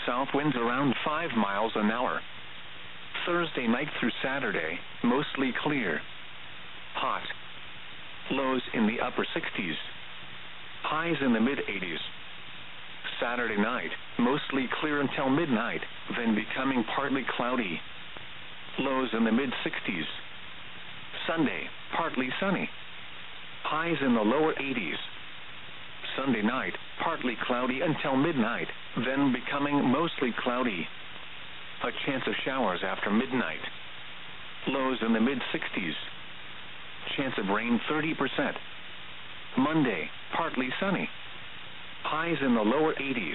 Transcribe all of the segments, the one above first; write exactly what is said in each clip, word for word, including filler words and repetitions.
South winds around five miles an hour. Thursday night through Saturday, mostly clear. Hot. Lows in the upper sixties. Highs in the mid-eighties. Saturday night, mostly clear until midnight, then becoming partly cloudy. Lows in the mid-sixties. Sunday, partly sunny. Highs in the lower eighties. Sunday night, partly cloudy until midnight, then becoming mostly cloudy. A chance of showers after midnight. Lows in the mid-sixties. Chance of rain thirty percent. Monday, partly sunny. Highs in the lower eighties.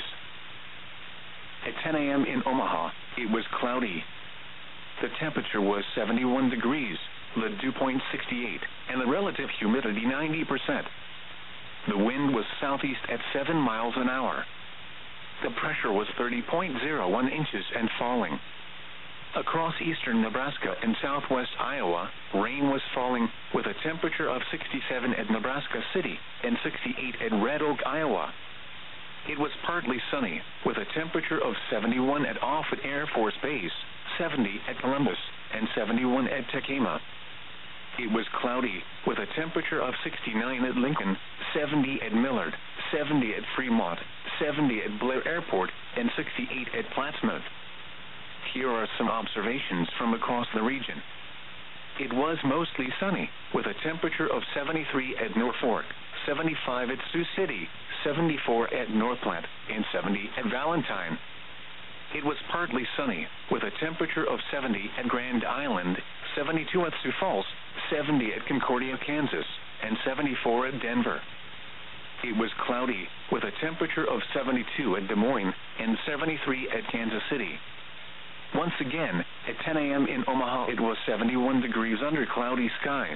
At ten a.m. in Omaha, it was cloudy. The temperature was seventy-one degrees, the dew point sixty-eight, and the relative humidity ninety percent. The wind was southeast at seven miles an hour. The pressure was thirty point zero one inches and falling. Across eastern Nebraska and southwest Iowa, rain was falling, with a temperature of sixty-seven at Nebraska City and sixty-eight at Red Oak, Iowa. It was partly sunny, with a temperature of seventy-one at Offutt Air Force Base, seventy at Columbus, and seventy-one at Tekema. It was cloudy, with a temperature of sixty-nine at Lincoln, seventy at Millard, seventy at Fremont, seventy at Blair Airport, and sixty-eight at Plattsmouth. Here are some observations from across the region. It was mostly sunny, with a temperature of seventy-three at Norfolk, seventy-five at Sioux City, seventy-four at North Platte, and seventy at Valentine. It was partly sunny, with a temperature of seventy at Grand Island, seventy-two at Sioux Falls, seventy at Concordia, Kansas, and seventy-four at Denver. It was cloudy, with a temperature of seventy-two at Des Moines and seventy-three at Kansas City. Once again, at ten a.m. in Omaha, it was seventy-one degrees under cloudy skies.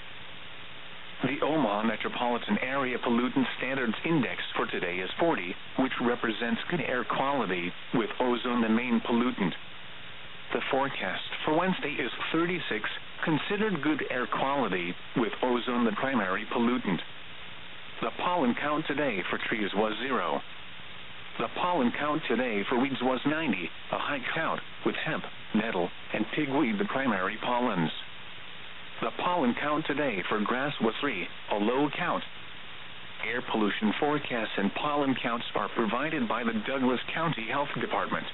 The Omaha Metropolitan Area Pollutant Standards Index for today is forty, which represents good air quality, with ozone the main pollutant. The forecast for Wednesday is thirty-six, considered good air quality, with ozone the primary pollutant. The pollen count today for trees was zero. The pollen count today for weeds was ninety, a high count, with hemp, nettle, and pigweed the primary pollens. The pollen count today for grass was three, a low count. Air pollution forecasts and pollen counts are provided by the Douglas County Health Department.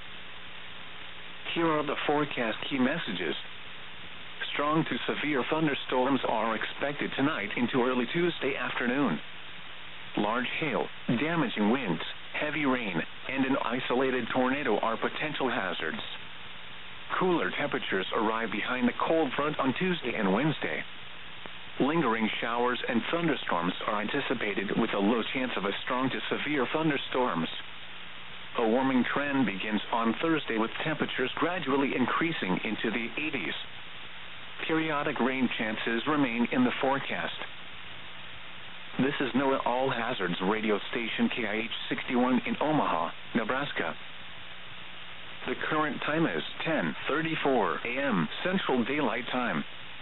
Here are the forecast key messages. Strong to severe thunderstorms are expected tonight into early Tuesday afternoon. Large hail, damaging winds, heavy rain, and an isolated tornado are potential hazards. Cooler temperatures arrive behind the cold front on Tuesday and Wednesday. Lingering showers and thunderstorms are anticipated, with a low chance of a strong to severe thunderstorms. A warming trend begins on Thursday, with temperatures gradually increasing into the eighties. Periodic rain chances remain in the forecast. This is NOAA All Hazards radio station K I H sixty-one in Omaha, Nebraska. The current time is ten thirty-four a.m. Central Daylight Time.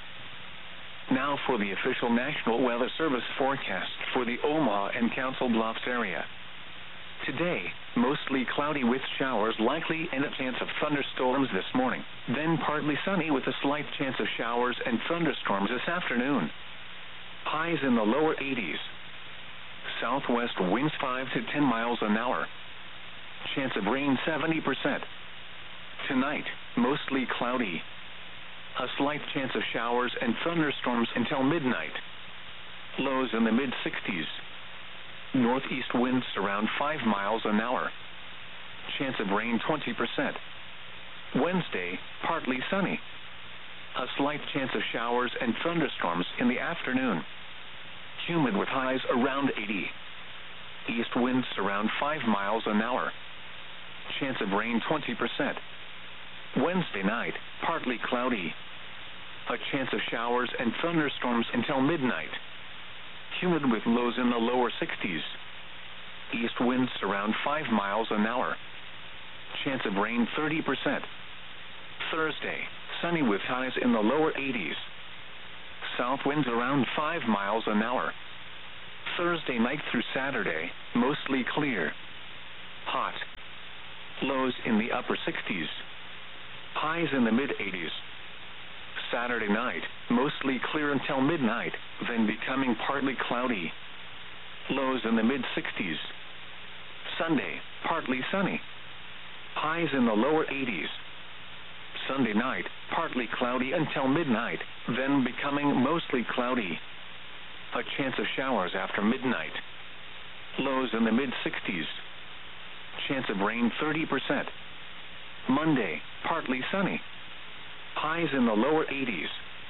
Now for the official National Weather Service forecast for the Omaha and Council Bluffs area. Today, mostly cloudy with showers likely and a chance of thunderstorms this morning, then partly sunny with a slight chance of showers and thunderstorms this afternoon. Highs in the lower eighties. Southwest winds five to ten miles an hour. Chance of rain seventy percent. Tonight, mostly cloudy. A slight chance of showers and thunderstorms until midnight. Lows in the mid-sixties. Northeast winds around five miles an hour. Chance of rain twenty percent. Wednesday, partly sunny. A slight chance of showers and thunderstorms in the afternoon. Humid with highs around eighty. East winds around five miles an hour. Chance of rain twenty percent. Wednesday night, partly cloudy. A chance of showers and thunderstorms until midnight. Humid with lows in the lower sixties. East winds around five miles an hour. Chance of rain thirty percent. Thursday, sunny with highs in the lower eighties. South winds around five miles an hour. Thursday night through Saturday, mostly clear. Hot. Lows in the upper sixties. Highs in the mid eighties. Saturday night, mostly clear until midnight, then becoming partly cloudy. Lows in the mid sixties. Sunday, partly sunny. Highs in the lower eighties. Sunday night, partly cloudy until midnight, then becoming mostly cloudy. A chance of showers after midnight. Lows in the mid sixties. Chance of rain thirty percent. Monday, partly sunny. Highs in the lower eighties.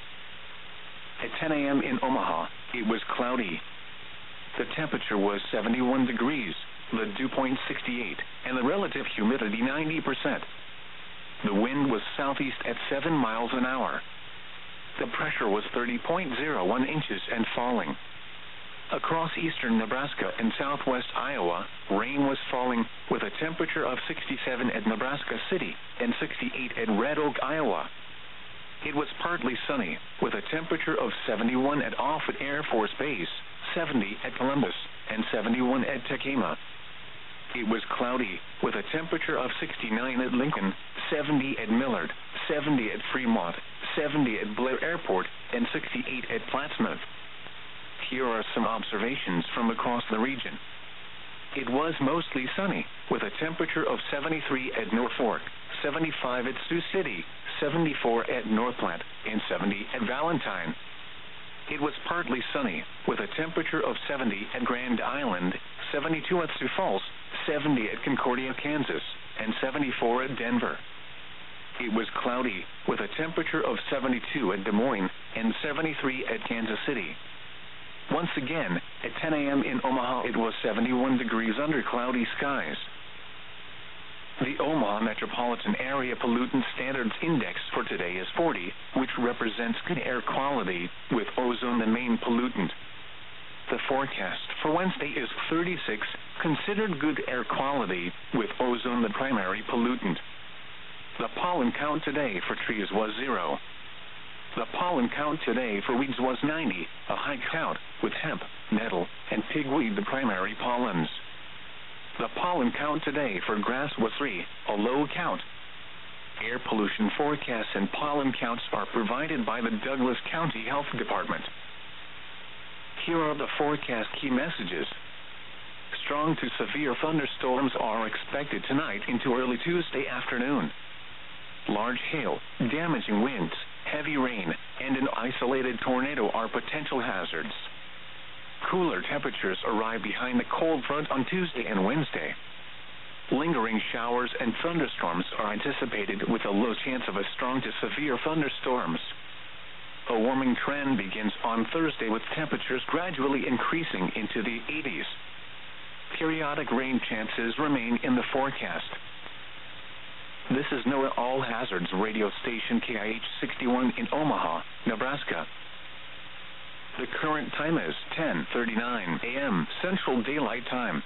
At ten a.m. in Omaha, it was cloudy. The temperature was seventy-one degrees, the dew point sixty-eight, and the relative humidity ninety percent. The wind was southeast at seven miles an hour. The pressure was thirty point zero one inches and falling. Across eastern Nebraska and southwest Iowa, rain was falling, with a temperature of sixty-seven at Nebraska City and sixty-eight at Red Oak, Iowa. It was partly sunny, with a temperature of seventy-one at Offutt Air Force Base, seventy at Columbus, and seventy-one at Tekema. It was cloudy, with a temperature of sixty-nine at Lincoln, seventy at Millard, seventy at Fremont, seventy at Blair Airport, and sixty-eight at Plattsmouth. Here are some observations from across the region. It was mostly sunny, with a temperature of seventy-three at Norfolk, seventy-five at Sioux City, seventy-four at North Platte, and seventy at Valentine. It was partly sunny, with a temperature of seventy at Grand Island, seventy-two at Sioux Falls, seventy at Concordia, Kansas, and seventy-four at Denver. It was cloudy, with a temperature of seventy-two at Des Moines, and seventy-three at Kansas City. Once again, at ten a.m. in Omaha, it was seventy-one degrees under cloudy skies. The Omaha Metropolitan Area Pollutant Standards Index for today is forty, which represents good air quality, with ozone the main pollutant. The forecast for Wednesday is thirty-six, considered good air quality, with ozone the primary pollutant. The pollen count today for trees was zero. The pollen count today for weeds was ninety, a high count, with hemp, nettle, and pigweed the primary pollens. The pollen count today for grass was three, a low count. Air pollution forecasts and pollen counts are provided by the Douglas County Health Department. Here are the forecast key messages. Strong to severe thunderstorms are expected tonight into early Tuesday afternoon. Large hail, damaging winds, heavy rain, and an isolated tornado are potential hazards. Cooler temperatures arrive behind the cold front on Tuesday and Wednesday. Lingering showers and thunderstorms are anticipated, with a low chance of a strong to severe thunderstorms. A warming trend begins on Thursday, with temperatures gradually increasing into the eighties. Periodic rain chances remain in the forecast. This is NOAA All Hazards radio station K I H sixty-one in Omaha, Nebraska. The current time is ten thirty-nine a.m. Central Daylight Time.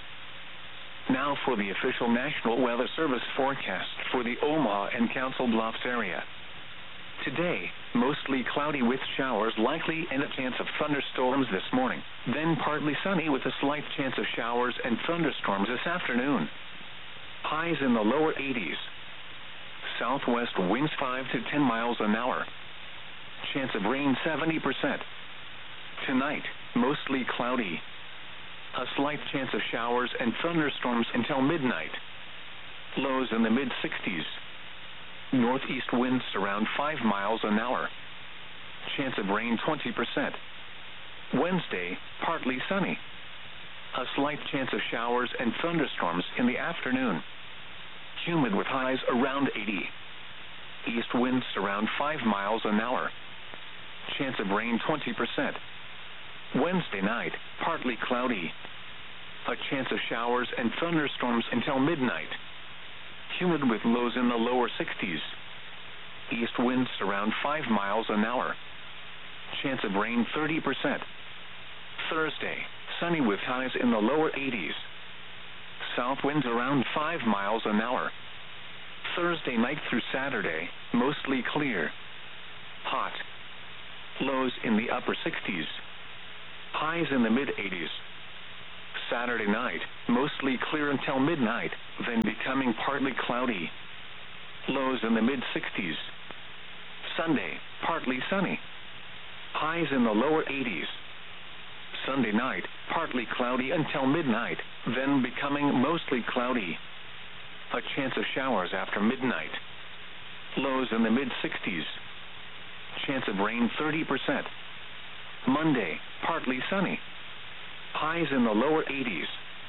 Now for the official National Weather Service forecast for the Omaha and Council Bluffs area. Today, mostly cloudy with showers likely and a chance of thunderstorms this morning, then partly sunny with a slight chance of showers and thunderstorms this afternoon. Highs in the lower eighties. Southwest winds five to ten miles an hour. Chance of rain seventy percent. Tonight, mostly cloudy. A slight chance of showers and thunderstorms until midnight. Lows in the mid sixties. Northeast winds around five miles an hour. Chance of rain twenty percent. Wednesday, partly sunny. A slight chance of showers and thunderstorms in the afternoon. Humid with highs around eighty. East winds around five miles an hour. Chance of rain twenty percent. Wednesday night, partly cloudy. A chance of showers and thunderstorms until midnight. Humid with lows in the lower sixties. East winds around five miles an hour. Chance of rain thirty percent. Thursday, sunny with highs in the lower eighties. South winds around five miles an hour. Thursday night through Saturday, mostly clear. Hot. Lows in the upper sixties. Highs in the mid eighties. Saturday night, mostly clear until midnight, then becoming partly cloudy. Lows in the mid sixties. Sunday, partly sunny. Highs in the lower eighties. Sunday night, partly cloudy until midnight, then becoming mostly cloudy. A chance of showers after midnight. Lows in the mid sixties. Chance of rain thirty percent. Monday, partly sunny. Highs in the lower eighties.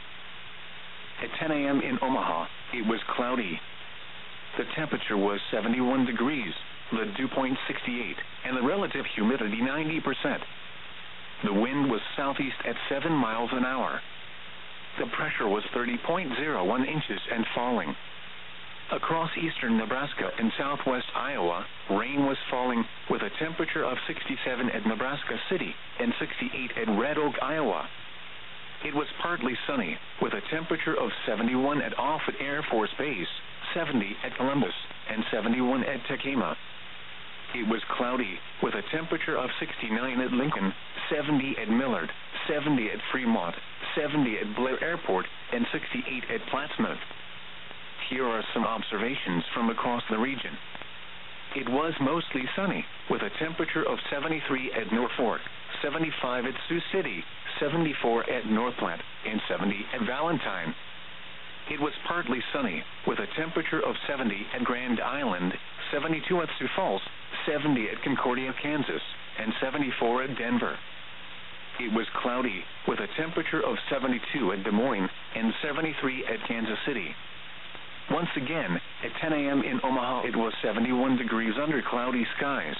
At ten a.m. in Omaha, it was cloudy. The temperature was seventy-one degrees, the dew point sixty-eight, and the relative humidity ninety percent. The wind was southeast at seven miles an hour. The pressure was thirty point zero one inches and falling. Across eastern Nebraska and southwest Iowa, rain was falling, with a temperature of sixty-seven at Nebraska City and sixty-eight at Red Oak, Iowa. It was partly sunny, with a temperature of seventy-one at Offutt Air Force Base, seventy at Columbus, and seventy-one at Tekema. It was cloudy, with a temperature of sixty-nine at Lincoln, seventy at Millard, seventy at Fremont, seventy at Blair Airport, and sixty-eight at Plattsmouth. Here are some observations from across the region. It was mostly sunny, with a temperature of seventy-three at Norfolk, seventy-five at Sioux City, seventy-four at North Platte, and seventy at Valentine. It was partly sunny, with a temperature of seventy at Grand Island, seventy-two at Sioux Falls, seventy at Concordia, Kansas, and seventy-four at Denver. It was cloudy, with a temperature of seventy-two at Des Moines and seventy-three at Kansas City. Once again, at ten a.m. in Omaha, it was seventy-one degrees under cloudy skies.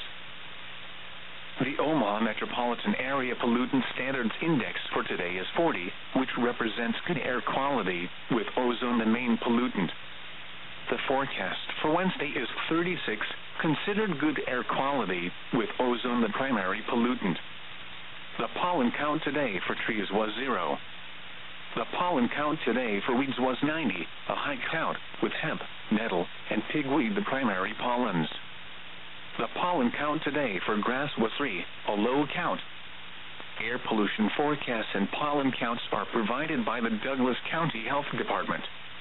The Omaha Metropolitan Area Pollutant Standards Index for today is forty, which represents good air quality, with ozone the main pollutant. The forecast for Wednesday is thirty-six, considered good air quality, with ozone the primary pollutant. The pollen count today for trees was zero. The pollen count today for weeds was ninety, a high count, with hemp, nettle, and pigweed the primary pollens. The pollen count today for grass was three, a low count. Air pollution forecasts and pollen counts are provided by the Douglas County Health Department.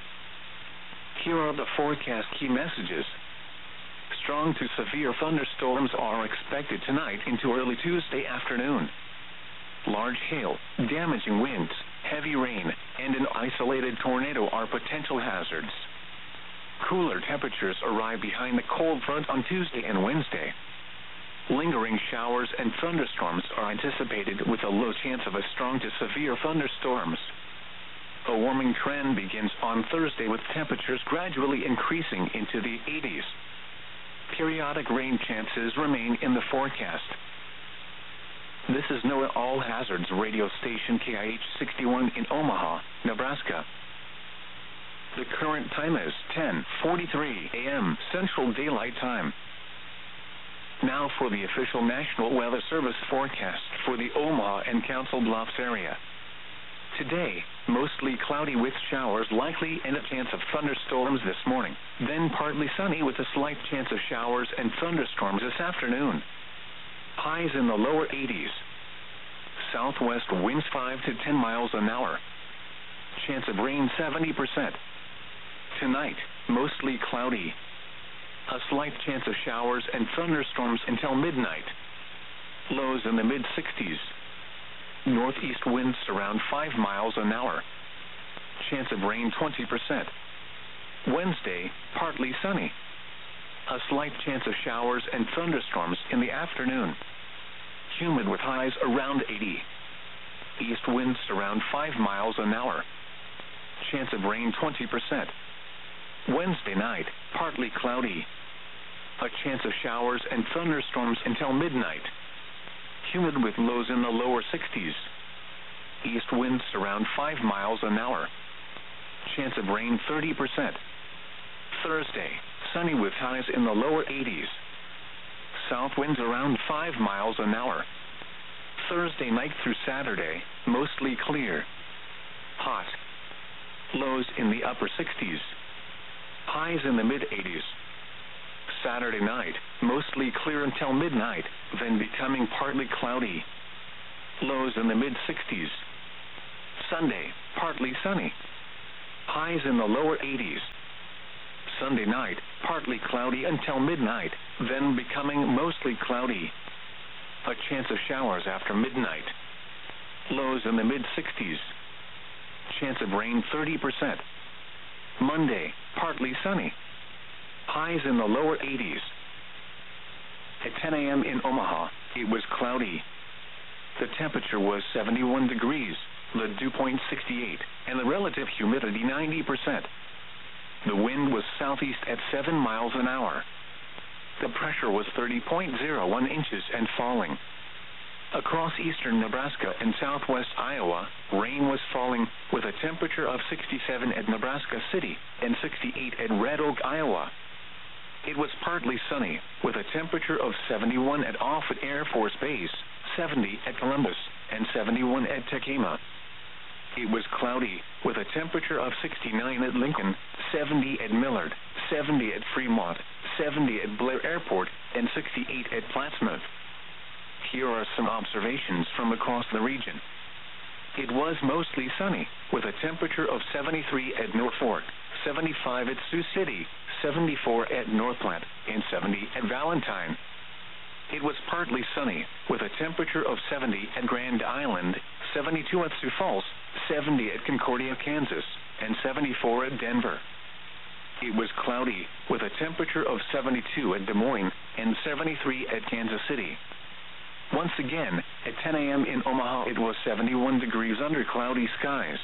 Here are the forecast key messages. Strong to severe thunderstorms are expected tonight into early Tuesday afternoon. Large hail, damaging winds, heavy rain, and an isolated tornado are potential hazards. Cooler temperatures arrive behind the cold front on Tuesday and Wednesday. Lingering showers and thunderstorms are anticipated, with a low chance of a strong to severe thunderstorms. A warming trend begins on Thursday, with temperatures gradually increasing into the eighties. Periodic rain chances remain in the forecast. This is NOAA All Hazards radio station K I H sixty-one in Omaha, Nebraska. The current time is ten forty-three a.m. Central Daylight Time. Now for the official National Weather Service forecast for the Omaha and Council Bluffs area. Today, mostly cloudy with showers likely and a chance of thunderstorms this morning, then partly sunny with a slight chance of showers and thunderstorms this afternoon. Highs in the lower eighties. Southwest winds five to ten miles an hour. Chance of rain seventy percent. Tonight, mostly cloudy. A slight chance of showers and thunderstorms until midnight. Lows in the mid sixties. Northeast winds around five miles an hour. Chance of rain twenty percent. Wednesday, partly sunny. A slight chance of showers and thunderstorms in the afternoon. Humid with highs around eighty. East winds around five miles an hour. Chance of rain twenty percent. Wednesday night, partly cloudy. A chance of showers and thunderstorms until midnight. Humid with lows in the lower sixties. East winds around five miles an hour. Chance of rain thirty percent. Thursday, sunny with highs in the lower eighties. South winds around five miles an hour. Thursday night through Saturday, mostly clear. Hot. Lows in the upper sixties. Highs in the mid eighties. Saturday night, mostly clear until midnight, then becoming partly cloudy. Lows in the mid sixties. Sunday, partly sunny. Highs in the lower eighties. Sunday night, partly cloudy until midnight, then becoming mostly cloudy. A chance of showers after midnight. Lows in the mid-sixties. Chance of rain thirty percent. Monday, partly sunny. Highs in the lower eighties. At ten a.m. in Omaha, it was cloudy. The temperature was seventy-one degrees, the dew point sixty-eight, and the relative humidity ninety percent. The wind was southeast at seven miles an hour. The pressure was thirty point zero one inches and falling. Across eastern Nebraska and southwest Iowa, rain was falling, with a temperature of sixty-seven at Nebraska City and sixty-eight at Red Oak, Iowa. It was partly sunny, with a temperature of seventy-one at Offutt Air Force Base, seventy at Columbus, and seventy-one at Tekema. It was cloudy, with a temperature of sixty-nine at Lincoln, seventy at Millard, seventy at Fremont, seventy at Blair Airport, and sixty-eight at Plattsmouth. Here are some observations from across the region. It was mostly sunny, with a temperature of seventy-three at Norfolk, seventy-five at Sioux City, seventy-four at North Platte, and seventy at Valentine. It was partly sunny, with a temperature of seventy at Grand Island, seventy-two at Sioux Falls, seventy at Concordia, Kansas, and seventy-four at Denver. It was cloudy, with a temperature of seventy-two at Des Moines and seventy-three at Kansas City. Once again, at ten a.m. in Omaha, it was seventy-one degrees under cloudy skies.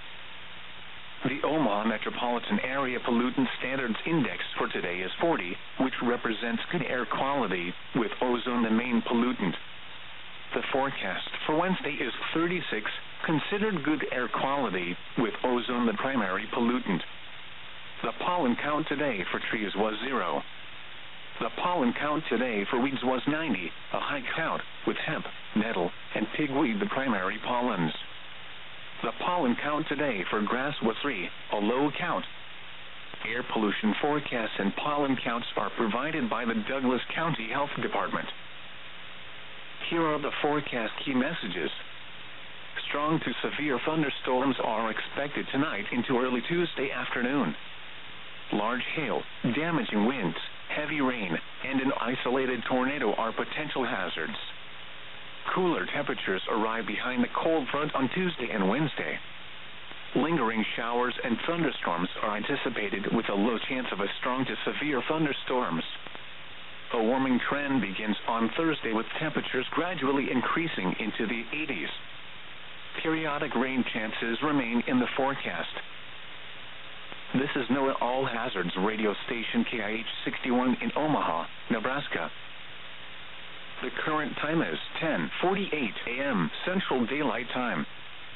The Omaha Metropolitan Area Pollutant Standards Index for today is forty, which represents good air quality, with ozone the main pollutant. The forecast for Wednesday is thirty-six, considered good air quality, with ozone the primary pollutant. The pollen count today for trees was zero. The pollen count today for weeds was ninety, a high count, with hemp, nettle, and pigweed the primary pollens. The pollen count today for grass was three, a low count. Air pollution forecasts and pollen counts are provided by the Douglas County Health Department. Here are the forecast key messages. Strong to severe thunderstorms are expected tonight into early Tuesday afternoon. Large hail, damaging winds, heavy rain, and an isolated tornado are potential hazards. Cooler temperatures arrive behind the cold front on Tuesday and Wednesday. Lingering showers and thunderstorms are anticipated, with a low chance of a strong to severe thunderstorms. A warming trend begins on Thursday, with temperatures gradually increasing into the eighties. Periodic rain chances remain in the forecast. This is NOAA All Hazards radio station K I H sixty-one in Omaha, Nebraska. The current time is ten forty-eight a.m. Central Daylight Time.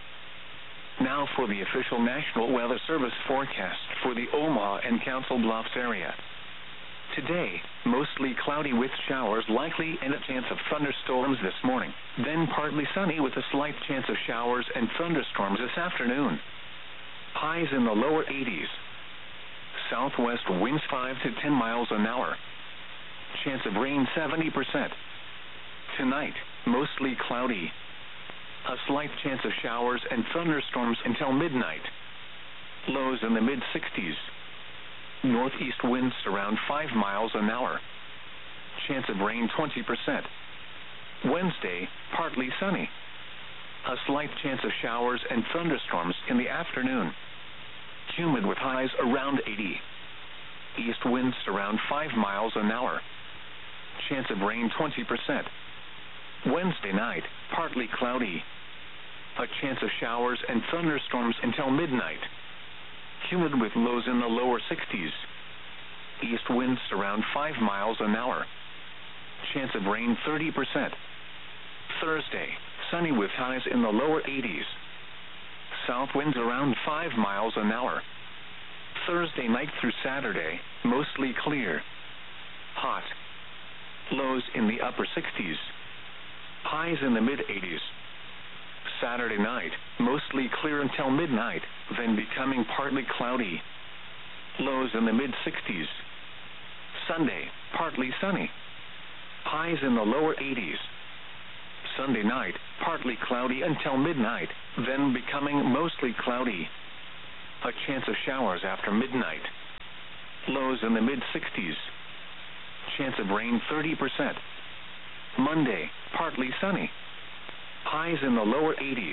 Now for the official National Weather Service forecast for the Omaha and Council Bluffs area. Today, mostly cloudy with showers likely and a chance of thunderstorms this morning, then partly sunny with a slight chance of showers and thunderstorms this afternoon. Highs in the lower eighties. Southwest winds five to ten miles an hour. Chance of rain seventy percent. Tonight, mostly cloudy. A slight chance of showers and thunderstorms until midnight. Lows in the mid-sixties. Northeast winds around five miles an hour. Chance of rain twenty percent. Wednesday, partly sunny. A slight chance of showers and thunderstorms in the afternoon. Humid with highs around eighty. East winds around five miles an hour. Chance of rain twenty percent. Wednesday night, partly cloudy. A chance of showers and thunderstorms until midnight. Humid with lows in the lower sixties. East winds around five miles an hour. Chance of rain thirty percent. Thursday, sunny with highs in the lower eighties. South winds around five miles an hour. Thursday night through Saturday, mostly clear. Hot. Lows in the upper sixties. Highs in the mid-eighties. Saturday night, mostly clear until midnight, then becoming partly cloudy. Lows in the mid-sixties. Sunday, partly sunny. Highs in the lower eighties. Sunday night, partly cloudy until midnight, then becoming mostly cloudy. A chance of showers after midnight. Lows in the mid sixties. Chance of rain thirty percent. Monday, partly sunny. Highs in the lower eighties.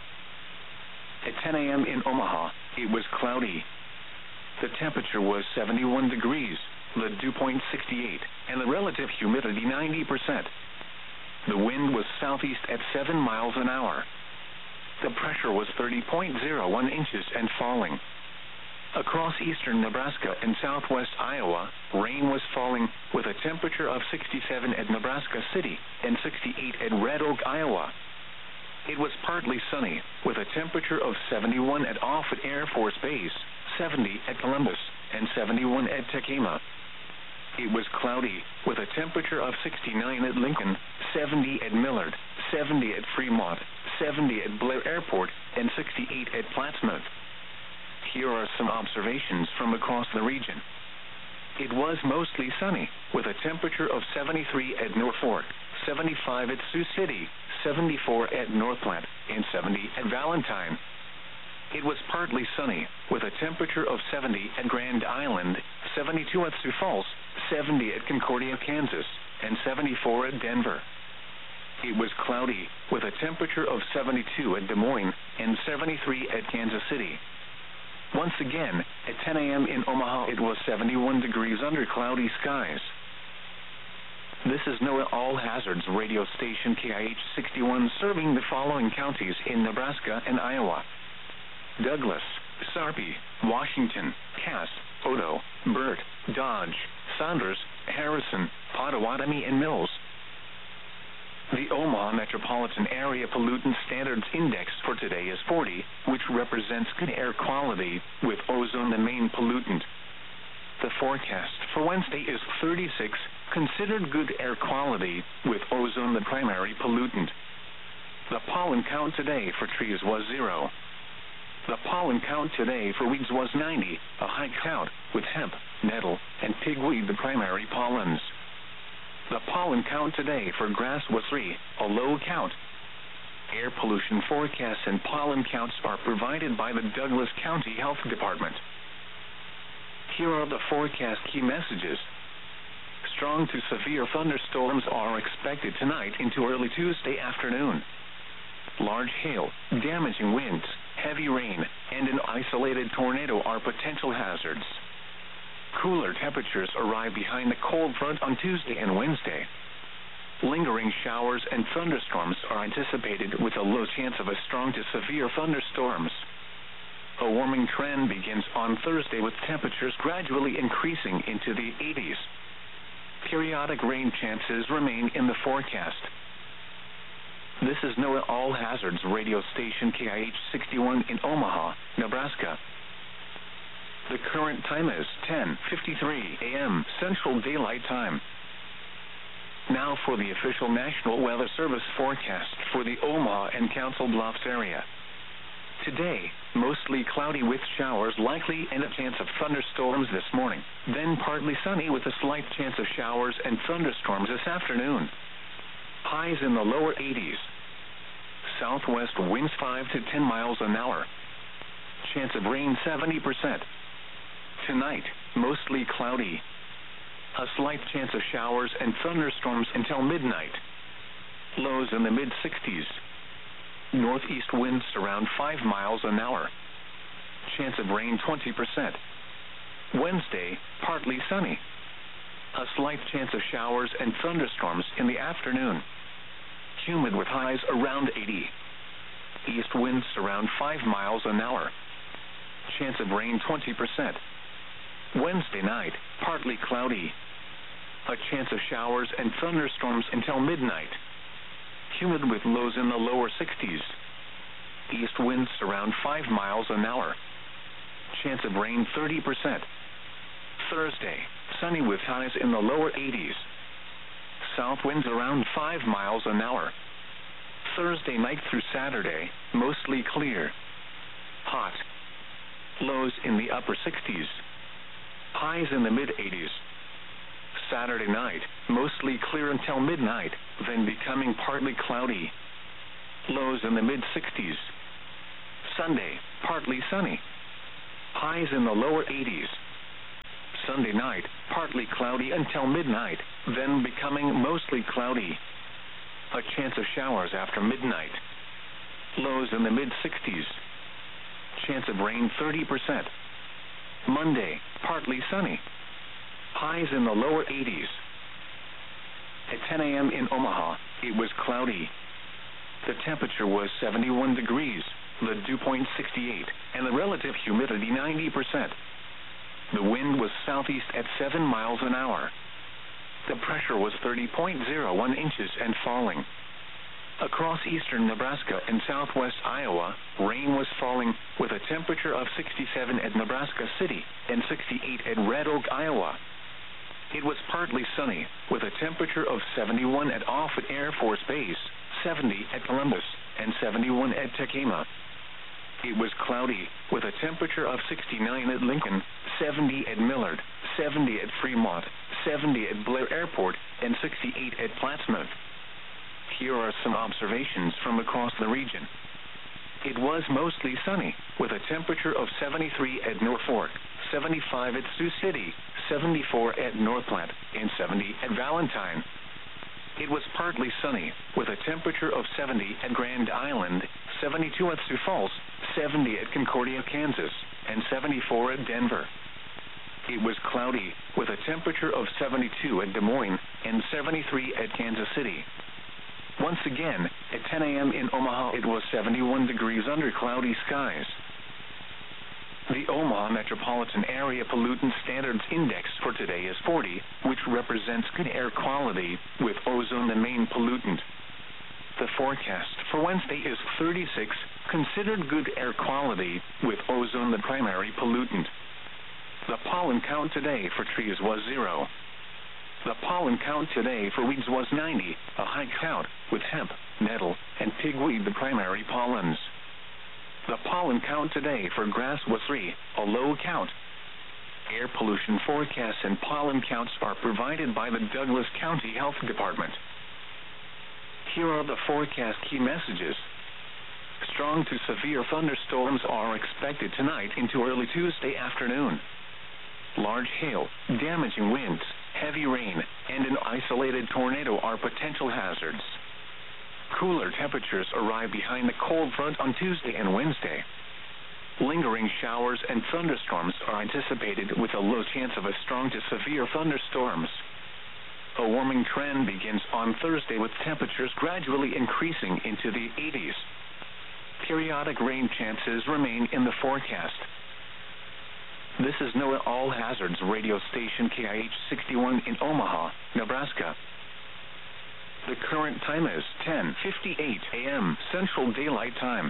At ten a.m. in Omaha, it was cloudy. The temperature was seventy-one degrees, the dew point sixty-eight, and the relative humidity ninety percent. The wind was southeast at seven miles an hour. The pressure was thirty point zero one inches and falling. Across eastern Nebraska and southwest Iowa, rain was falling, with a temperature of sixty-seven at Nebraska City and sixty-eight at Red Oak, Iowa. It was partly sunny, with a temperature of seventy-one at Offutt Air Force Base, seventy at Columbus, and seventy-one at Tekema. It was cloudy, with a temperature of sixty-nine at Lincoln, seventy at Millard, seventy at Fremont, seventy at Blair Airport, and sixty-eight at Plattsmouth. Here are some observations from across the region. It was mostly sunny, with a temperature of seventy-three at Norfolk, seventy-five at Sioux City, seventy-four at North Platte, and seventy at Valentine. It was partly sunny, with a temperature of seventy at Grand Island, seventy-two at Sioux Falls, seventy at Concordia, Kansas, and seventy-four at Denver. It was cloudy, with a temperature of seventy-two at Des Moines and seventy-three at Kansas City. Once again, at ten a.m. in Omaha, it was seventy-one degrees under cloudy skies. This is NOAA All Hazards radio station K I H sixty-one, serving the following counties in Nebraska and Iowa: Douglas, Sarpy, Washington, Cass, Odo, Burt, Dodge, Saunders, Harrison, Pottawatomie, and Mills. The Omaha Metropolitan Area Pollutant Standards Index for today is forty, which represents good air quality, with ozone the main pollutant. The forecast for Wednesday is thirty-six, considered good air quality, with ozone the primary pollutant. The pollen count today for trees was zero. The pollen count today for weeds was ninety, a high count, with hemp, nettle, and pigweed the primary pollens. The pollen count today for grass was three, a low count. Air pollution forecasts and pollen counts are provided by the Douglas County Health Department. Here are the forecast key messages. Strong to severe thunderstorms are expected tonight into early Tuesday afternoon. Large hail, damaging winds, heavy rain, and an isolated tornado are potential hazards. Cooler temperatures arrive behind the cold front on Tuesday and Wednesday. Lingering showers and thunderstorms are anticipated, with a low chance of a strong to severe thunderstorms. A warming trend begins on Thursday, with temperatures gradually increasing into the eighties. Periodic rain chances remain in the forecast. This is NOAA All Hazards radio station K I H sixty-one in Omaha, Nebraska. The current time is ten fifty-three a.m. Central Daylight Time. Now for the official National Weather Service forecast for the Omaha and Council Bluffs area. Today, mostly cloudy with showers likely and a chance of thunderstorms this morning, then partly sunny with a slight chance of showers and thunderstorms this afternoon. Highs in the lower eighties. Southwest winds five to ten miles an hour. Chance of rain seventy percent. Tonight, mostly cloudy. A slight chance of showers and thunderstorms until midnight. Lows in the mid sixties. Northeast winds around five miles an hour. Chance of rain twenty percent. Wednesday, partly sunny. A slight chance of showers and thunderstorms in the afternoon. Humid with highs around eighty. East winds around five miles an hour. Chance of rain twenty percent. Wednesday night, partly cloudy. A chance of showers and thunderstorms until midnight. Humid with lows in the lower sixties. East winds around five miles an hour. Chance of rain thirty percent. Thursday, sunny with highs in the lower eighties. South winds around five miles an hour. Thursday night through Saturday, mostly clear. Hot. Lows in the upper sixties. Highs in the mid eighties. Saturday night, mostly clear until midnight, then becoming partly cloudy. Lows in the mid sixties. Sunday, partly sunny. Highs in the lower eighties. Sunday night, partly cloudy until midnight, then becoming mostly cloudy. A chance of showers after midnight. Lows in the mid sixties. Chance of rain thirty percent. Monday, partly sunny. Highs in the lower eighties. At ten a.m. in Omaha, it was cloudy. The temperature was seventy-one degrees, the dew point sixty-eight, and the relative humidity ninety percent. The wind was southeast at seven miles an hour. The pressure was thirty point zero one inches and falling. Across eastern Nebraska and southwest Iowa, rain was falling, with a temperature of sixty-seven at Nebraska City and sixty-eight at Red Oak, Iowa. It was partly sunny, with a temperature of seventy-one at Offutt Air Force Base, seventy at Columbus, and seventy-one at Tekema. It was cloudy, with a temperature of sixty-nine at Lincoln, seventy at Millard, seventy at Fremont, seventy at Blair Airport, and sixty-eight at Plattsmouth. Here are some observations from across the region. It was mostly sunny, with a temperature of seventy-three at Norfolk, seventy-five at Sioux City, seventy-four at North Platte, and seventy at Valentine. It was partly sunny, with a temperature of seventy at Grand Island, seventy-two at Sioux Falls, seventy at Concordia, Kansas, and seventy-four at Denver. It was cloudy, with a temperature of seventy-two at Des Moines and seventy-three at Kansas City. Once again, at ten a.m. in Omaha, it was seventy-one degrees under cloudy skies. The Omaha Metropolitan Area Pollutant Standards Index for today is forty, which represents good air quality, with ozone the main pollutant. The forecast for Wednesday is thirty-six, considered good air quality, with ozone the primary pollutant. The pollen count today for trees was zero. The pollen count today for weeds was ninety, a high count, with hemp, nettle, and pigweed the primary pollens. The pollen count today for grass was three, a low count. Air pollution forecasts and pollen counts are provided by the Douglas County Health Department. Here are the forecast key messages. Strong to severe thunderstorms are expected tonight into early Tuesday afternoon. Large hail, damaging winds, heavy rain, and an isolated tornado are potential hazards. Cooler temperatures arrive behind the cold front on Tuesday and Wednesday. Lingering showers and thunderstorms are anticipated, with a low chance of a strong to severe thunderstorms. A warming trend begins on Thursday, with temperatures gradually increasing into the eighties. Periodic rain chances remain in the forecast. This is NOAA All Hazards radio station K I H sixty-one in Omaha, Nebraska. The current time is ten fifty-eight a.m. Central Daylight Time.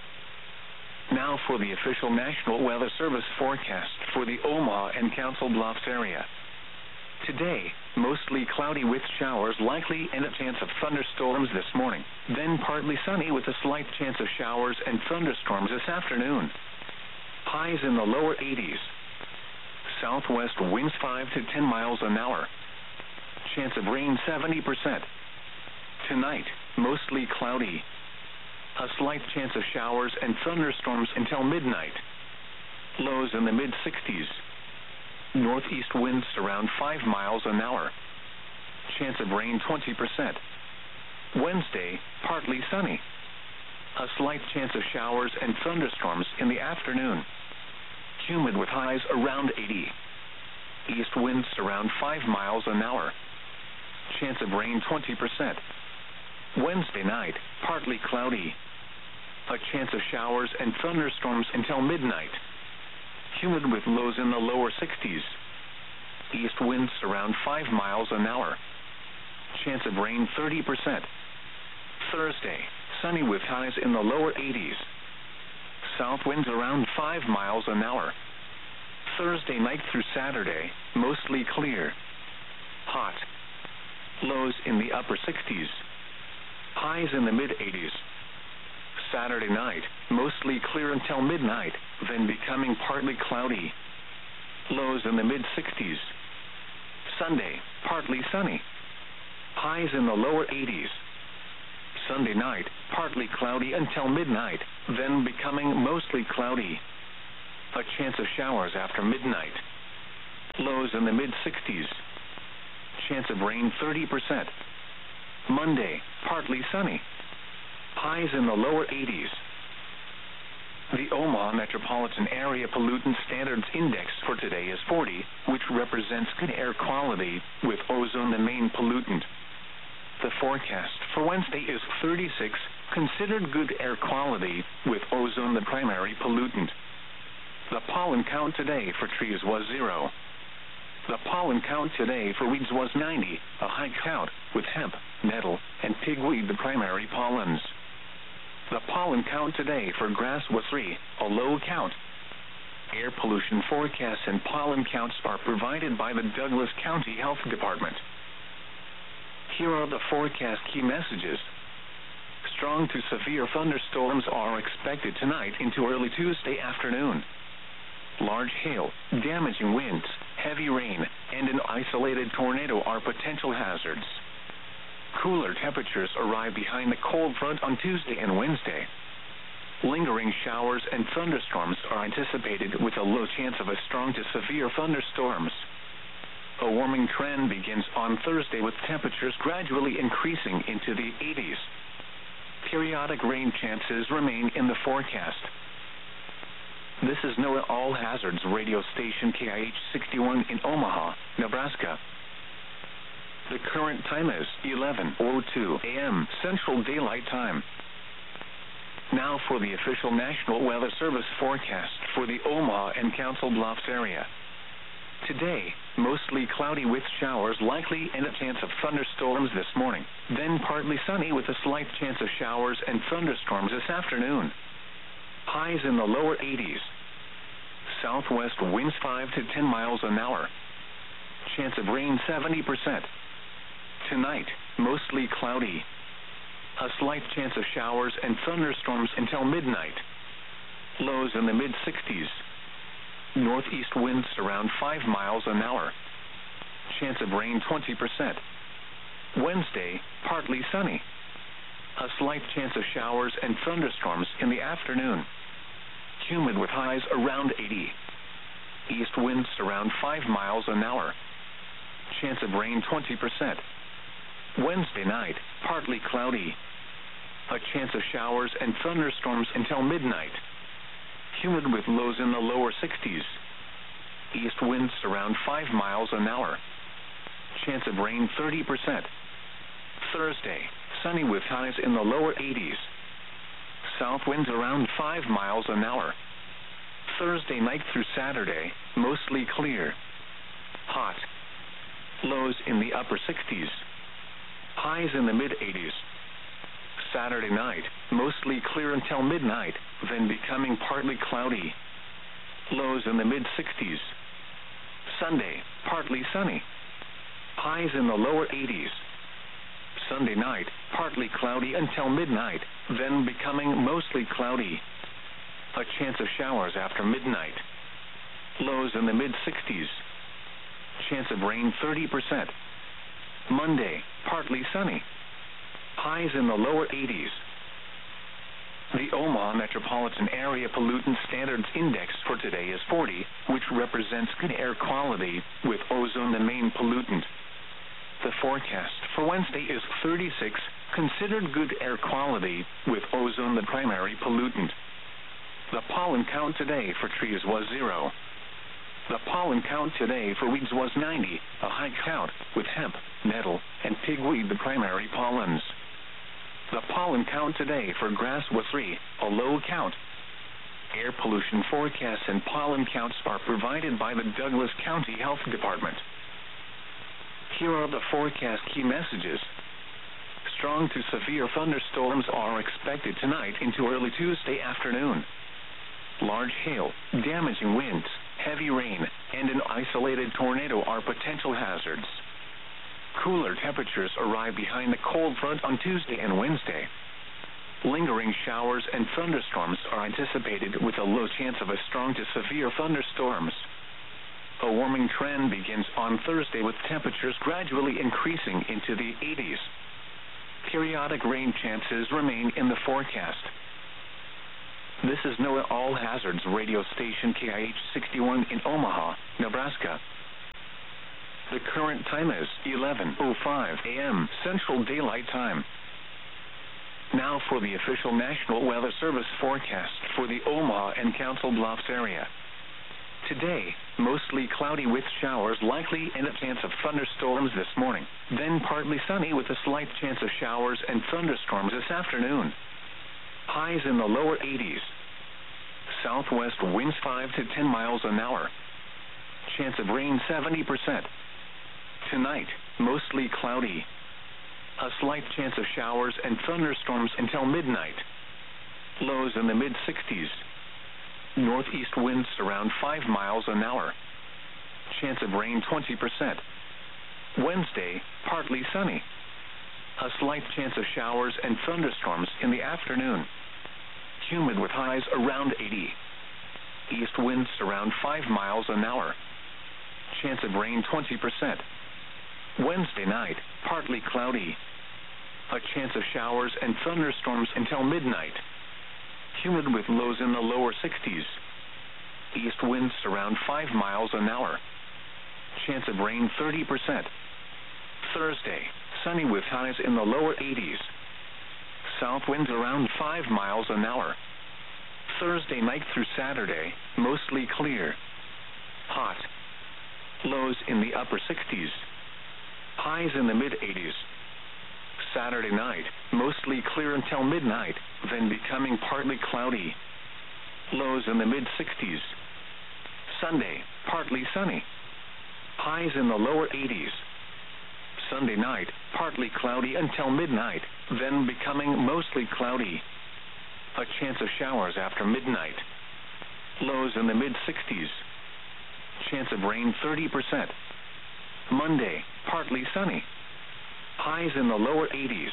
Now for the official National Weather Service forecast for the Omaha and Council Bluffs area. Today, mostly cloudy with showers likely and a chance of thunderstorms this morning, then partly sunny with a slight chance of showers and thunderstorms this afternoon. Highs in the lower eighties. Southwest winds five to ten miles an hour. Chance of rain seventy percent. Tonight, mostly cloudy. A slight chance of showers and thunderstorms until midnight. Lows in the mid sixties. Northeast winds around five miles an hour. Chance of rain twenty percent. Wednesday, partly sunny. A slight chance of showers and thunderstorms in the afternoon. Humid with highs around eighty. East winds around five miles an hour. Chance of rain twenty percent. Wednesday night, partly cloudy. A chance of showers and thunderstorms until midnight. Humid with lows in the lower sixties. East winds around five miles an hour. Chance of rain thirty percent. Thursday, sunny with highs in the lower eighties. South winds around five miles an hour. Thursday night through Saturday, mostly clear. Hot. Lows in the upper sixties. Highs in the mid eighties. Saturday night, mostly clear until midnight, then becoming partly cloudy. Lows in the mid sixties. Sunday, partly sunny. Highs in the lower eighties. Sunday night, partly cloudy until midnight, then becoming mostly cloudy. A chance of showers after midnight. Lows in the mid-sixties. Chance of rain thirty percent. Monday, partly sunny. Highs in the lower eighties. The Omaha Metropolitan Area Pollutant Standards Index for today is forty, which represents good air quality, with ozone the main pollutant. The forecast for Wednesday is thirty-six, considered good air quality, with ozone the primary pollutant. The pollen count today for trees was zero. The pollen count today for weeds was ninety, a high count, with hemp, nettle, and pigweed the primary pollens. The pollen count today for grass was three, a low count. Air pollution forecasts and pollen counts are provided by the Douglas County Health Department. Here are the forecast key messages. Strong to severe thunderstorms are expected tonight into early Tuesday afternoon. Large hail, damaging winds, heavy rain, and an isolated tornado are potential hazards. Cooler temperatures arrive behind the cold front on Tuesday and Wednesday. Lingering showers and thunderstorms are anticipated with a low chance of a strong to severe thunderstorms. A warming trend begins on Thursday with temperatures gradually increasing into the eighties. Periodic rain chances remain in the forecast. This is NOAA All Hazards radio station K I H sixty-one in Omaha, Nebraska. The current time is eleven oh two a m Central Daylight Time. Now for the official National Weather Service forecast for the Omaha and Council Bluffs area. Today, mostly cloudy with showers likely and a chance of thunderstorms this morning, then partly sunny with a slight chance of showers and thunderstorms this afternoon. Highs in the lower eighties. Southwest winds five to ten miles an hour. Chance of rain seventy percent. Tonight, mostly cloudy. A slight chance of showers and thunderstorms until midnight. Lows in the mid-sixties. Northeast winds around five miles an hour. Chance of rain twenty percent. Wednesday, partly sunny. A slight chance of showers and thunderstorms in the afternoon. Humid with highs around eighty. East winds around five miles an hour. Chance of rain twenty percent. Wednesday night, partly cloudy. A chance of showers and thunderstorms until midnight. Humid with lows in the lower sixties. East winds around five miles an hour. Chance of rain thirty percent. Thursday, sunny with highs in the lower eighties. South winds around five miles an hour. Thursday night through Saturday, mostly clear. Hot. Lows in the upper sixties. Highs in the mid-eighties. Saturday night, mostly clear until midnight, then becoming partly cloudy. Lows in the mid-sixties. Sunday, partly sunny. Highs in the lower eighties. Sunday night, partly cloudy until midnight, then becoming mostly cloudy. A chance of showers after midnight. Lows in the mid-sixties. Chance of rain thirty percent. Monday, partly sunny. Highs in the lower eighties. The Omaha Metropolitan Area Pollutant Standards Index for today is forty, which represents good air quality, with ozone the main pollutant. The forecast for Wednesday is thirty-six, considered good air quality, with ozone the primary pollutant. The pollen count today for trees was zero. The pollen count today for weeds was ninety, a high count, with hemp, nettle, and pigweed the primary pollens. The pollen count today for grass was three, a low count. Air pollution forecasts and pollen counts are provided by the Douglas County Health Department. Here are the forecast key messages. Strong to severe thunderstorms are expected tonight into early Tuesday afternoon. Large hail, damaging winds, heavy rain, and an isolated tornado are potential hazards. Cooler temperatures arrive behind the cold front on Tuesday and Wednesday. Lingering showers and thunderstorms are anticipated with a low chance of a strong to severe thunderstorms. A warming trend begins on Thursday with temperatures gradually increasing into the eighties. Periodic rain chances remain in the forecast. This is NOAA All Hazards radio station K I H sixty-one in Omaha, Nebraska. The current time is eleven oh five a m Central Daylight Time. Now for the official National Weather Service forecast for the Omaha and Council Bluffs area. Today, mostly cloudy with showers likely and a chance of thunderstorms this morning. Then partly sunny with a slight chance of showers and thunderstorms this afternoon. Highs in the lower eighties. Southwest winds five to ten miles an hour. Chance of rain seventy percent. Tonight, mostly cloudy. A slight chance of showers and thunderstorms until midnight. Lows in the mid sixties. Northeast winds around five miles an hour. Chance of rain twenty percent. Wednesday, partly sunny. A slight chance of showers and thunderstorms in the afternoon. Humid with highs around eighty. East winds around five miles an hour. Chance of rain twenty percent. Wednesday night, partly cloudy. A chance of showers and thunderstorms until midnight. Humid with lows in the lower sixties. East winds around five miles an hour. Chance of rain thirty percent. Thursday, sunny with highs in the lower eighties. South winds around five miles an hour. Thursday night through Saturday, mostly clear. Hot. Lows in the upper sixties. Highs in the mid eighties. Saturday night, mostly clear until midnight, then becoming partly cloudy. Lows in the mid sixties. Sunday, partly sunny. Highs in the lower eighties. Sunday night, partly cloudy until midnight, then becoming mostly cloudy. A chance of showers after midnight. Lows in the mid sixties. Chance of rain thirty percent. Monday, partly sunny. Highs in the lower eighties.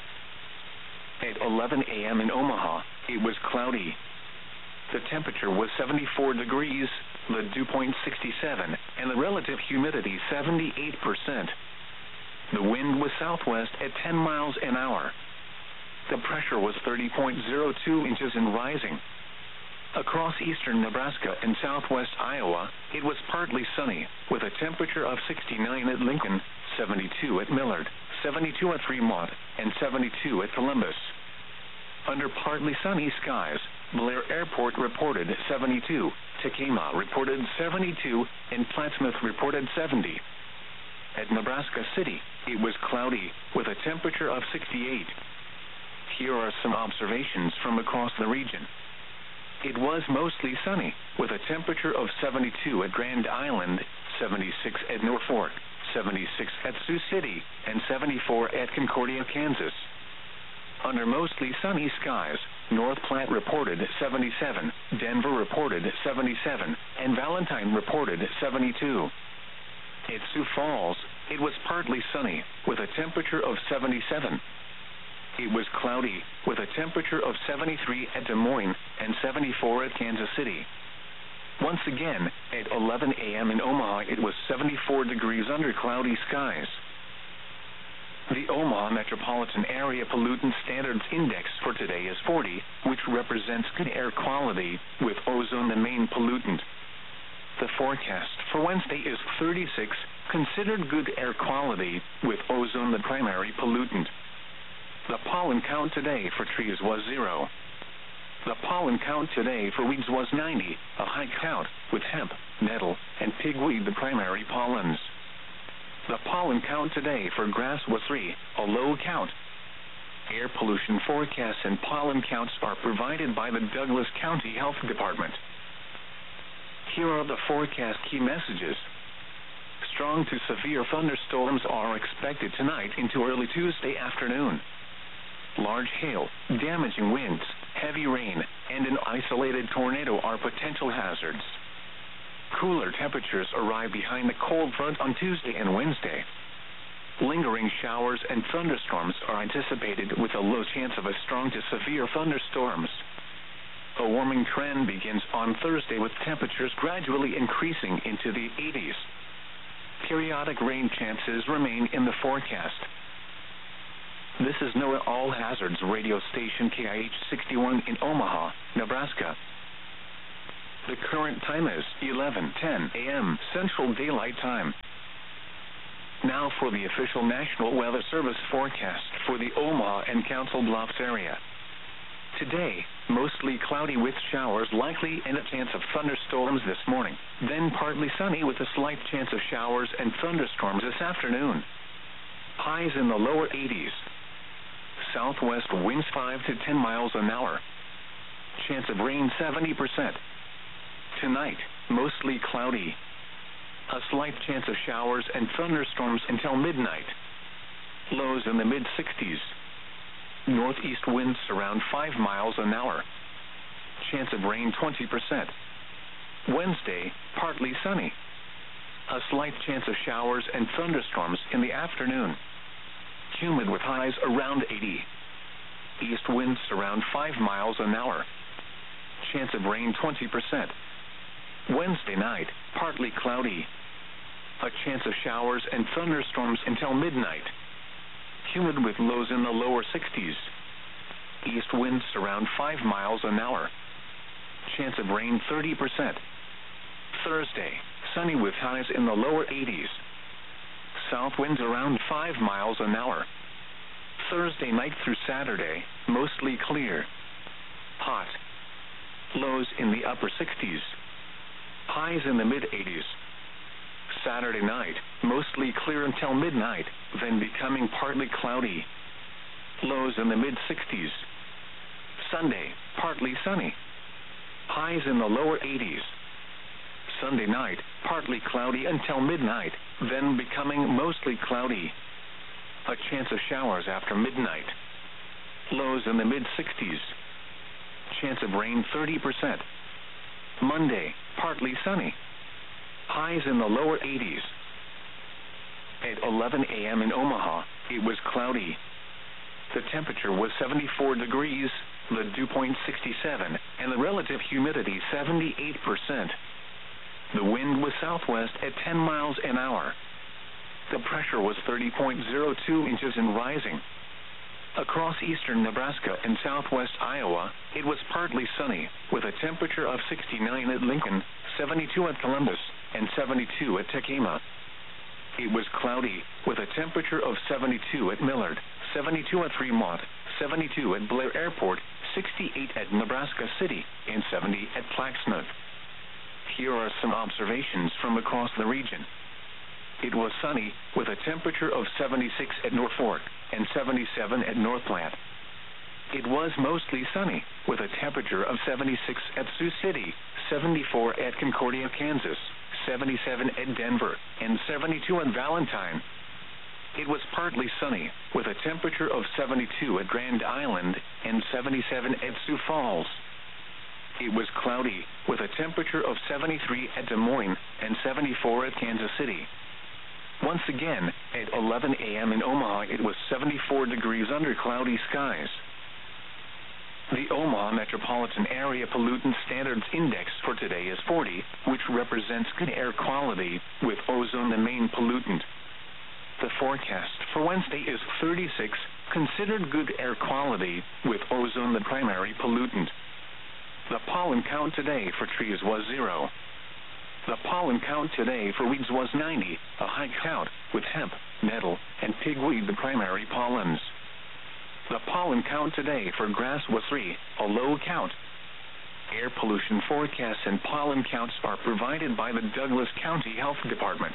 At eleven a m in Omaha, it was cloudy. The temperature was seventy-four degrees, the dew point sixty-seven, and the relative humidity seventy-eight percent. The wind was southwest at ten miles an hour. The pressure was thirty point zero two inches and rising. Across eastern Nebraska and southwest Iowa, it was partly sunny, with a temperature of sixty-nine at Lincoln, seventy-two at Millard, seventy-two at Fremont, and seventy-two at Columbus. Under partly sunny skies, Blair Airport reported seventy-two, Tacoma reported seventy-two, and Plattsmouth reported seventy. At Nebraska City, it was cloudy, with a temperature of sixty-eight. Here are some observations from across the region. It was mostly sunny, with a temperature of seventy-two at Grand Island, seventy-six at Norfolk, seventy-six at Sioux City, and seventy-four at Concordia, Kansas. Under mostly sunny skies, North Platte reported seventy-seven, Denver reported seventy-seven, and Valentine reported seventy-two. At Sioux Falls, it was partly sunny, with a temperature of seventy-seven. It was cloudy, with a temperature of seventy-three at Des Moines and seventy-four at Kansas City. Once again, at eleven a m in Omaha, it was seventy-four degrees under cloudy skies. The Omaha Metropolitan Area Pollutant Standards Index for today is forty, which represents good air quality, with ozone the main pollutant. The forecast for Wednesday is thirty-six, considered good air quality, with ozone the primary pollutant. The pollen count today for trees was zero. The pollen count today for weeds was ninety, a high count, with hemp, nettle, and pigweed the primary pollens. The pollen count today for grass was three, a low count. Air pollution forecasts and pollen counts are provided by the Douglas County Health Department. Here are the forecast key messages. Strong to severe thunderstorms are expected tonight into early Tuesday afternoon. Large hail, damaging winds, heavy rain, and an isolated tornado are potential hazards. Cooler temperatures arrive behind the cold front on Tuesday and Wednesday. Lingering showers and thunderstorms are anticipated with a low chance of a strong to severe thunderstorms. A warming trend begins on Thursday with temperatures gradually increasing into the eighties. Periodic rain chances remain in the forecast. This is NOAA All Hazards radio station K I H sixty-one in Omaha, Nebraska. The current time is eleven ten a m Central Daylight Time. Now for the official National Weather Service forecast for the Omaha and Council Bluffs area. Today, mostly cloudy with showers likely and a chance of thunderstorms this morning. Then partly sunny with a slight chance of showers and thunderstorms this afternoon. Highs in the lower eighties. Southwest winds five to ten miles an hour. Chance of rain seventy percent. Tonight, mostly cloudy. A slight chance of showers and thunderstorms until midnight. Lows in the mid sixties. Northeast winds around five miles an hour. Chance of rain twenty percent. Wednesday, partly sunny. A slight chance of showers and thunderstorms in the afternoon. Humid with highs around eighty. East winds around five miles an hour. Chance of rain twenty percent. Wednesday night, partly cloudy. A chance of showers and thunderstorms until midnight. Humid with lows in the lower sixties. East winds around five miles an hour. Chance of rain thirty percent. Thursday, sunny with highs in the lower eighties. South winds around five miles an hour. Thursday night through Saturday, mostly clear. Hot. Lows in the upper sixties. Highs in the mid eighties. Saturday night, mostly clear until midnight, then becoming partly cloudy. Lows in the mid sixties. Sunday, partly sunny. Highs in the lower eighties. Sunday night, partly cloudy until midnight, then becoming mostly cloudy. A chance of showers after midnight. Lows in the mid sixties. Chance of rain thirty percent. Monday, partly sunny. Highs in the lower eighties. At eleven a m in Omaha, it was cloudy. The temperature was seventy-four degrees, the dew point sixty-seven, and the relative humidity seventy-eight percent. The wind was southwest at ten miles an hour. The pressure was thirty point zero two inches and rising. Across eastern Nebraska and southwest Iowa, it was partly sunny, with a temperature of sixty-nine at Lincoln, seventy-two at Columbus, and seventy-two at Tekamah. It was cloudy, with a temperature of seventy-two at Millard, seventy-two at Fremont, seventy-two at Blair Airport, sixty-eight at Nebraska City, and seventy at Plaxmouth. Here are some observations from across the region. It was sunny, with a temperature of seventy-six at Norfolk, and seventy-seven at North Platte. It was mostly sunny, with a temperature of seventy-six at Sioux City, seventy-four at Concordia, Kansas, seventy-seven at Denver, and seventy-two at Valentine. It was partly sunny, with a temperature of seventy-two at Grand Island, and seventy-seven at Sioux Falls. It was cloudy, with a temperature of seventy-three at Des Moines, and seventy-four at Kansas City. Once again, at eleven a m in Omaha, it was seventy-four degrees under cloudy skies. The Omaha Metropolitan Area Pollutant Standards Index for today is forty, which represents good air quality, with ozone the main pollutant. The forecast for Wednesday is thirty-six, considered good air quality, with ozone the primary pollutant. The pollen count today for trees was zero. The pollen count today for weeds was ninety, a high count, with hemp, nettle, and pigweed the primary pollens. The pollen count today for grass was three, a low count. Air pollution forecasts and pollen counts are provided by the Douglas County Health Department.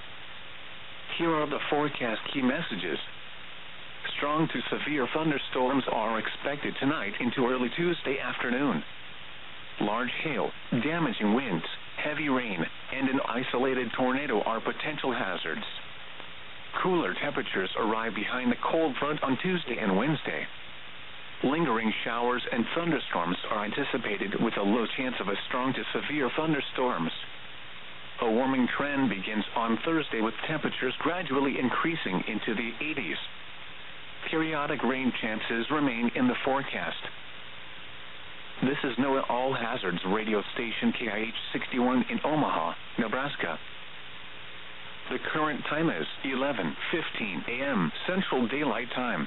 Here are the forecast key messages. Strong to severe thunderstorms are expected tonight into early Tuesday afternoon. Large hail, damaging winds, heavy rain, and an isolated tornado are potential hazards. Cooler temperatures arrive behind the cold front on Tuesday and Wednesday. Lingering showers and thunderstorms are anticipated with a low chance of a strong to severe thunderstorms. A warming trend begins on Thursday with temperatures gradually increasing into the eighties. Periodic rain chances remain in the forecast. This is NOAA All Hazards radio station K I H sixty-one in Omaha, Nebraska. The current time is eleven fifteen a m Central Daylight Time.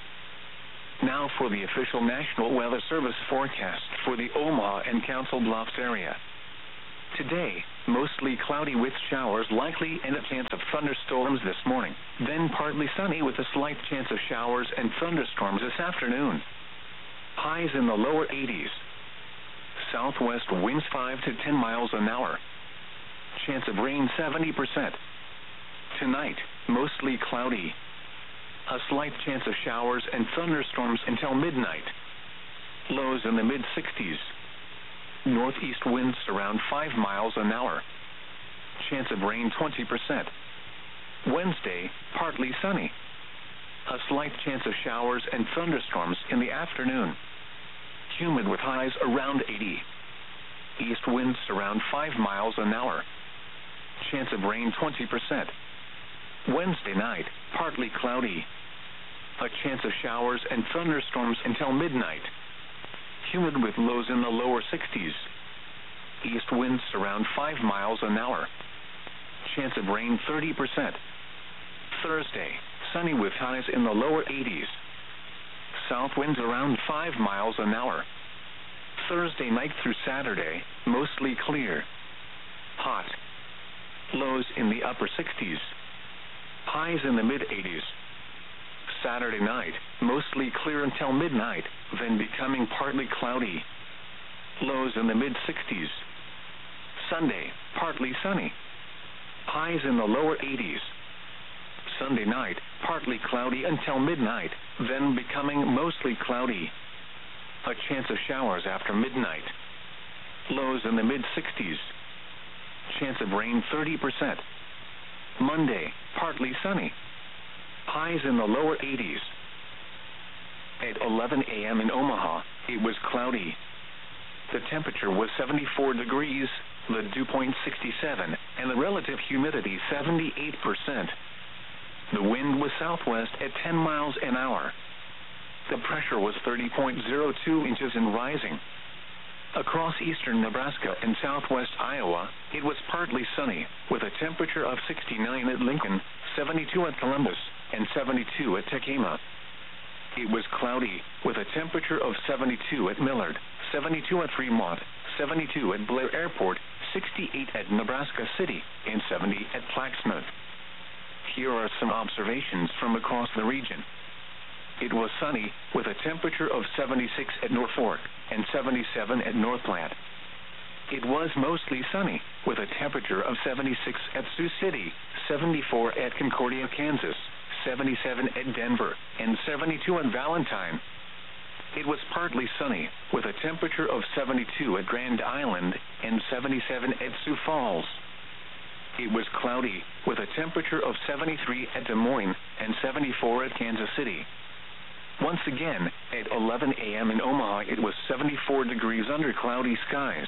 Now for the official National Weather Service forecast for the Omaha and Council Bluffs area. Today, mostly cloudy with showers likely and a chance of thunderstorms this morning. Then partly sunny with a slight chance of showers and thunderstorms this afternoon. Highs in the lower eighties. Southwest winds five to ten miles an hour. Chance of rain seventy percent. Tonight, mostly cloudy. A slight chance of showers and thunderstorms until midnight. Lows in the mid sixties. Northeast winds around five miles an hour. Chance of rain twenty percent. Wednesday, partly sunny. A slight chance of showers and thunderstorms in the afternoon. Humid with highs around eighty. East winds around five miles an hour. Chance of rain twenty percent. Wednesday night, partly cloudy. A chance of showers and thunderstorms until midnight. Humid with lows in the lower sixties. East winds around five miles an hour. Chance of rain thirty percent. Thursday, sunny with highs in the lower eighties. South winds around five miles an hour. Thursday night through Saturday, mostly clear. Hot. Lows in the upper sixties. Highs in the mid eighties. Saturday night, mostly clear until midnight, then becoming partly cloudy. Lows in the mid sixties. Sunday, partly sunny. Highs in the lower eighties. Sunday night, partly cloudy until midnight, then becoming mostly cloudy. A chance of showers after midnight. Lows in the mid sixties. Chance of rain thirty percent. Monday, partly sunny. Highs in the lower eighties. At eleven a m in Omaha, it was cloudy. The temperature was seventy-four degrees, the dew point sixty-seven, and the relative humidity seventy-eight percent. The wind was southwest at ten miles an hour. The pressure was thirty point zero two inches and rising. Across eastern Nebraska and southwest Iowa, it was partly sunny, with a temperature of sixty-nine at Lincoln, seventy-two at Columbus, and seventy-two at Tekema. It was cloudy, with a temperature of seventy-two at Millard, seventy-two at Fremont, seventy-two at Blair Airport, sixty-eight at Nebraska City, and seventy at Plaquemine. Here are some observations from across the region. It was sunny, with a temperature of seventy-six at Norfolk and seventy-seven at North Platte. It was mostly sunny, with a temperature of seventy-six at Sioux City, seventy-four at Concordia, Kansas, seventy-seven at Denver, and seventy-two at Valentine. It was partly sunny, with a temperature of seventy-two at Grand Island and seventy-seven at Sioux Falls. It was cloudy, with a temperature of seventy-three at Des Moines and seventy-four at Kansas City. Once again, at eleven a m in Omaha, it was seventy-four degrees under cloudy skies.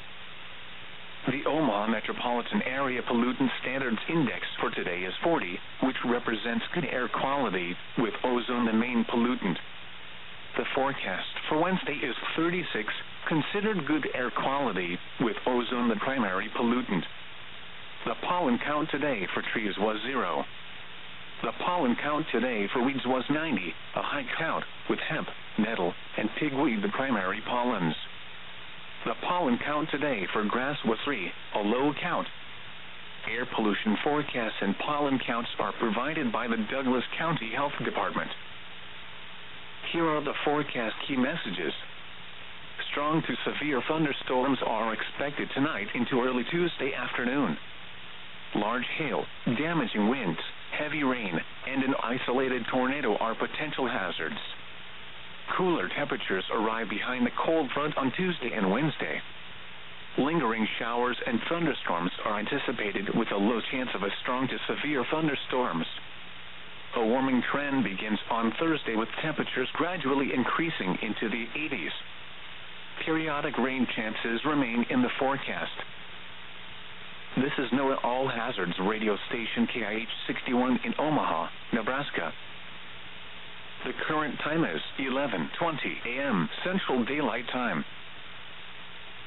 The Omaha Metropolitan Area Pollutant Standards Index for today is forty, which represents good air quality, with ozone the main pollutant. The forecast for Wednesday is thirty-six, considered good air quality, with ozone the primary pollutant. The pollen count today for trees was zero. The pollen count today for weeds was ninety, a high count, with hemp, nettle, and pigweed the primary pollens. The pollen count today for grass was three, a low count. Air pollution forecasts and pollen counts are provided by the Douglas County Health Department. Here are the forecast key messages. Strong to severe thunderstorms are expected tonight into early Tuesday afternoon. Large hail, damaging winds, heavy rain, and an isolated tornado are potential hazards. Cooler temperatures arrive behind the cold front on Tuesday and Wednesday. Lingering showers and thunderstorms are anticipated with a low chance of a strong to severe thunderstorms. A warming trend begins on Thursday with temperatures gradually increasing into the eighties. Periodic rain chances remain in the forecast. This is NOAA All Hazards radio station K I H sixty-one in Omaha, Nebraska. The current time is eleven twenty a m Central Daylight Time.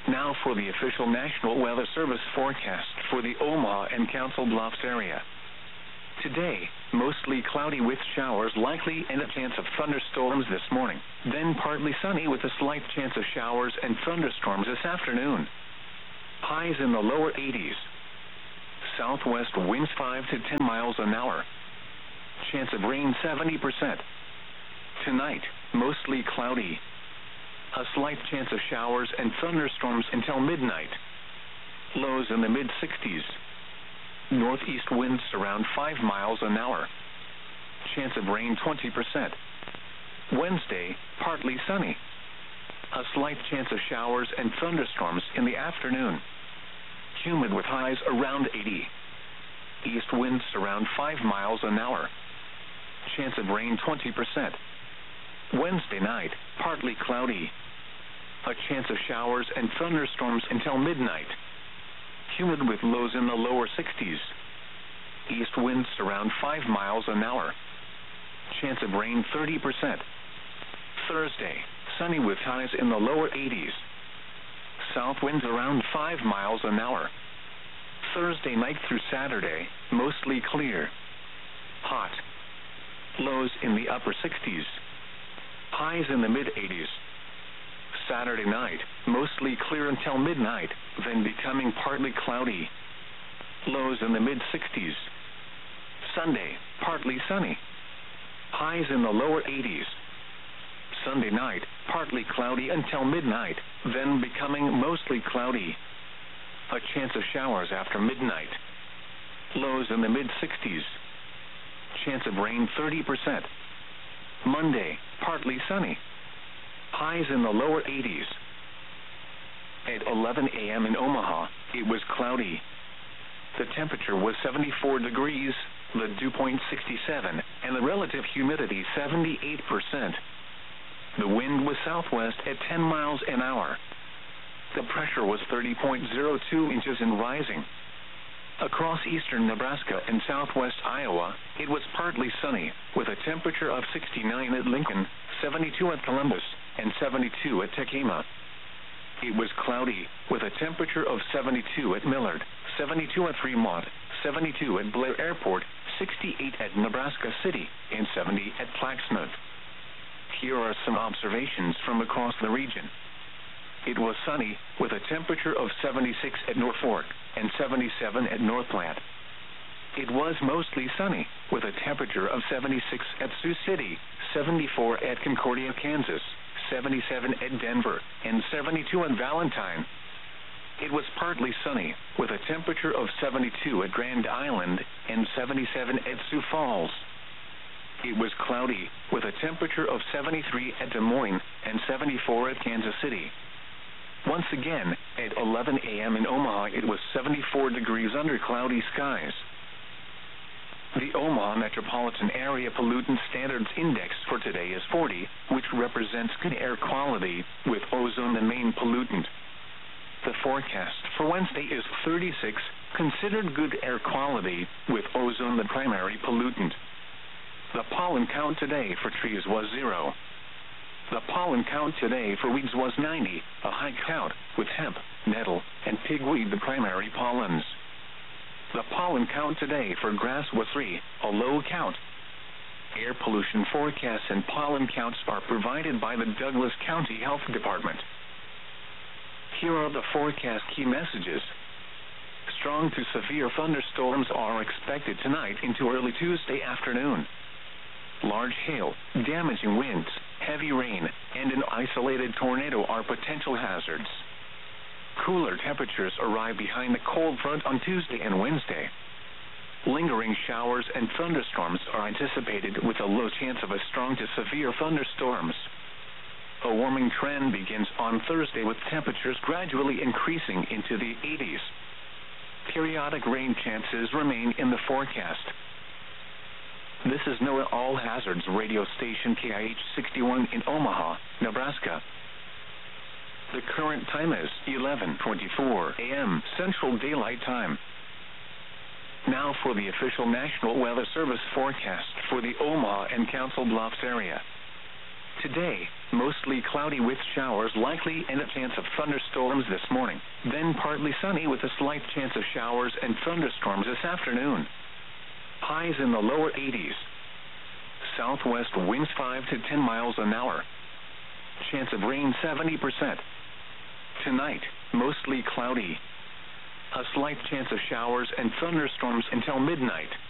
Now for the official National Weather Service forecast for the Omaha and Council Bluffs area. Today, mostly cloudy with showers likely and a chance of thunderstorms this morning. Then partly sunny with a slight chance of showers and thunderstorms this afternoon. Highs in the lower eighties. Southwest winds five to ten miles an hour. Chance of rain seventy percent. Tonight, mostly cloudy. A slight chance of showers and thunderstorms until midnight. Lows in the mid sixties. Northeast winds around five miles an hour. Chance of rain twenty percent. Wednesday, partly sunny. A slight chance of showers and thunderstorms in the afternoon. Humid with highs around eighty. East winds around five miles an hour. Chance of rain twenty percent. Wednesday night, partly cloudy. A chance of showers and thunderstorms until midnight. Humid with lows in the lower sixties. East winds around five miles an hour. Chance of rain thirty percent. Thursday, sunny with highs in the lower eighties. South winds around five miles an hour. Thursday night through Saturday, mostly clear. Hot. Lows in the upper sixties. Highs in the mid eighties. Saturday night, mostly clear until midnight, then becoming partly cloudy. Lows in the mid sixties. Sunday, partly sunny. Highs in the lower eighties. Sunday night, partly cloudy until midnight, then becoming mostly cloudy. A chance of showers after midnight. Lows in the mid sixties. Chance of rain thirty percent. Monday, partly sunny. Highs in the lower eighties. At eleven a m in Omaha, it was cloudy. The temperature was seventy-four degrees, the dew point sixty-seven, and the relative humidity seventy-eight percent. The wind was southwest at ten miles an hour. The pressure was thirty point zero two inches and rising. Across eastern Nebraska and southwest Iowa, it was partly sunny, with a temperature of sixty-nine at Lincoln, seventy-two at Columbus, and seventy-two at Tekema. It was cloudy, with a temperature of seventy-two at Millard, seventy-two at Fremont, seventy-two at Blair Airport, sixty-eight at Nebraska City, and seventy at Plaxmouth. Here are some observations from across the region. It was sunny, with a temperature of seventy-six at Norfolk, and seventy-seven at North Platte. It was mostly sunny, with a temperature of seventy-six at Sioux City, seventy-four at Concordia, Kansas, seventy-seven at Denver, and seventy-two at Valentine. It was partly sunny, with a temperature of seventy-two at Grand Island, and seventy-seven at Sioux Falls. It was cloudy, with a temperature of seventy-three at Des Moines, and seventy-four at Kansas City. Once again, at eleven a m in Omaha, it was seventy-four degrees under cloudy skies. The Omaha Metropolitan Area Pollutant Standards Index for today is forty, which represents good air quality, with ozone the main pollutant. The forecast for Wednesday is thirty-six, considered good air quality, with ozone the primary pollutant. The pollen count today for trees was zero. The pollen count today for weeds was ninety, a high count, with hemp, nettle, and pigweed the primary pollens. The pollen count today for grass was three, a low count. Air pollution forecasts and pollen counts are provided by the Douglas County Health Department. Here are the forecast key messages. Strong to severe thunderstorms are expected tonight into early Tuesday afternoon. Large hail, damaging winds, heavy rain, and an isolated tornado are potential hazards. Cooler temperatures arrive behind the cold front on Tuesday and Wednesday. Lingering showers and thunderstorms are anticipated with a low chance of a strong to severe thunderstorms. A warming trend begins on Thursday with temperatures gradually increasing into the eighties. Periodic rain chances remain in the forecast. This is NOAA All Hazards radio station K I H sixty-one in Omaha, Nebraska. The current time is eleven twenty-four a m Central Daylight Time. Now for the official National Weather Service forecast for the Omaha and Council Bluffs area. Today, mostly cloudy with showers likely and a chance of thunderstorms this morning. Then partly sunny with a slight chance of showers and thunderstorms this afternoon. Highs in the lower eighties. Southwest winds five to ten miles an hour. Chance of rain seventy percent. Tonight, mostly cloudy. A slight chance of showers and thunderstorms until midnight.